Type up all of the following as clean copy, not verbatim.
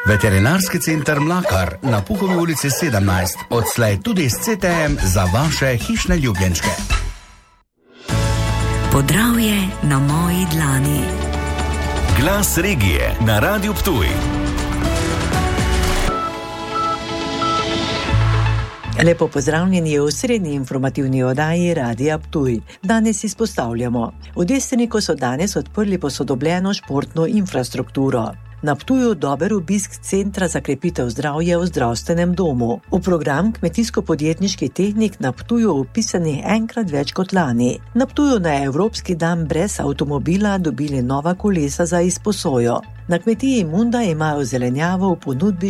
Veterinarski center Mlakar na Puhovi ulici 17, odslej tudi s CTM za vaše hišne ljubljenčke. Podravje na moji dlani. Glas regije na Radiu Ptuj. Lepo pozdravljeni v srednji informativni oddaji Radia Ptuj. Danes izpostavljamo. V Destiniku so danes odprli posodobljeno športno infrastrukturo. Na Ptuju dober obisk centra za krepitev zdravja v zdravstvenem domu. V program kmetijsko-podjetniški tehnik na Ptuju vpisani enkrat več kot lani. Na Ptuju na Evropski dan brez avtomobila dobili nova kolesa za izposojo. Na kmetiji Munda imajo zelenjavo v ponudbi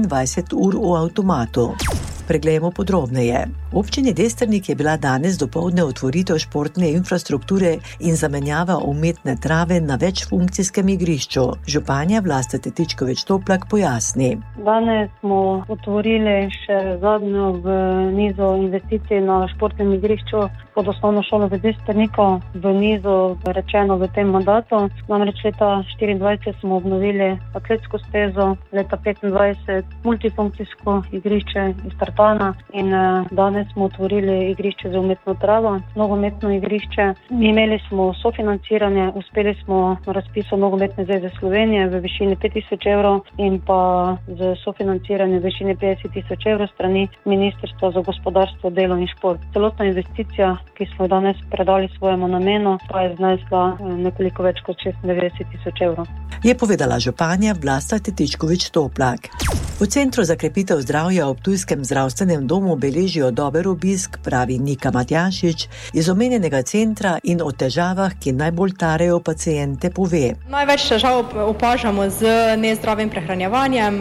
24 ur v avtomatu. Preglejmo podrobneje. V občini Destrnik je bila danes dopoldne otvoritev športne infrastrukture in zamenjava umetne trave na večfunkcijskem igrišču. Županja Vlasta Tetičković-Toplak pojasni. Danes smo otvorili še zadnjo v nizu investicij na športnem igrišču pod osnovno šolo v Destrniku. V nizu rečeno v tem mandatu. Namreč leta 2024 smo obnovili atletsko stezo, leta 2025 multifunkcijsko igrišče iz tartana in danes smo otvorili igrišče za umetno travo, nogometno igrišče. Imeli smo sofinanciranje, uspeli smo na razpisu Nogometne zveze Slovenije v višini 5.000 evrov in pa z sofinanciranjem v višini 50.000 evrov strani Ministrstva za gospodarstvo, delo in šport. Celotna investicija, ki smo jo danes predali svojemu namenu, pa je znesla nekoliko več kot 96.000 evrov. Je povedala županja Vlasta Tetičković-Toplak. V Centru za krepitev zdravja v Ptujskem zdravstvenem domu beležijo dober obisk, pravi Nika Matjašič, iz omenjenega centra in o težavah, ki najbolj tarejo paciente, pove. Največ težav opažamo z nezdravim prehranjevanjem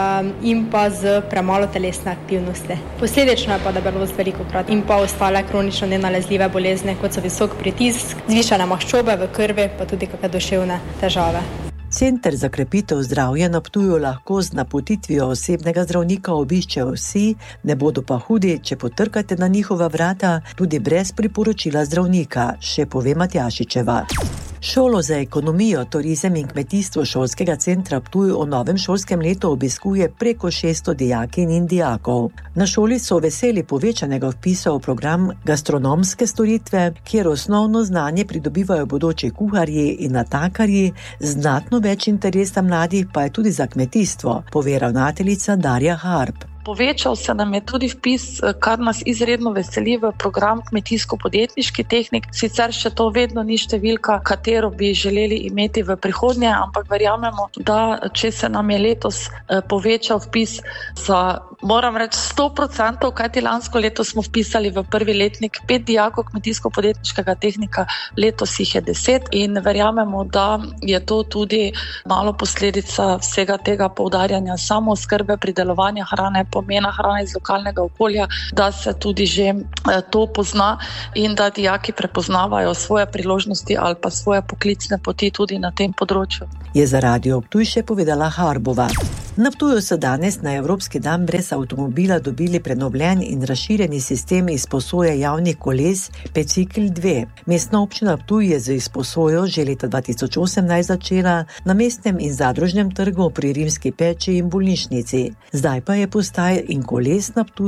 in pa z premalo telesne aktivnosti. Posledično je pa debelost velikokrat in pa ostale kronično nenalezljive bolezni, kot so visok pritisk, zvišane maščobe v krvi, pa tudi kakšne duševne težave. Center za krepitev zdravja na Ptuju lahko z napotitvijo osebnega zdravnika obiščejo vsi, ne bodo pa hudi, če potrkate na njihova vrata, tudi brez priporočila zdravnika, še pove Matjašičeva. Šolo za ekonomijo, turizem in kmetijstvo šolskega centra Ptuj v novem šolskem letu obiskuje preko 600 dijakinj in dijakov. Na šoli so veseli povečanega vpisa v program gastronomske storitve, kjer osnovno znanje pridobivajo bodoči kuharji in natakarji, znatno več interesa mladih pa je tudi za kmetijstvo, pove ravnateljica Darja Harp. Povečal se nam je tudi vpis, kar nas izredno veseli, v program kmetijsko-podjetniški tehnik. Sicer še to vedno ni številka, katero bi želeli imeti v prihodnje, ampak verjamemo, da če se nam je letos povečal vpis za, moram reči, 100%, kajti lansko leto smo vpisali v prvi letnik 5 dijakov kmetijsko-podjetniškega tehnika, letos jih je 10 in verjamemo, da je to tudi malo posledica vsega tega poudarjanja samooskrbe, pridelovanja hrane, pomena hrane iz lokalnega okolja, da se tudi že to pozna in da dijaki prepoznavajo svoje priložnosti ali pa svoje poklicne poti tudi na tem področju. Je za Radio Ptuj še povedala Harbova. Na Ptuju so danes na Evropski dan brez avtomobila dobili prenovljen in razširjeni sistem izposoje javnih koles Bicikl 2. Mestna občina Ptuj je z izposojo že leta 2018 začela na mestnem in zadružnem trgu pri Rimski peči in bolnišnici. Zdaj pa je postaj in koles na Ptuju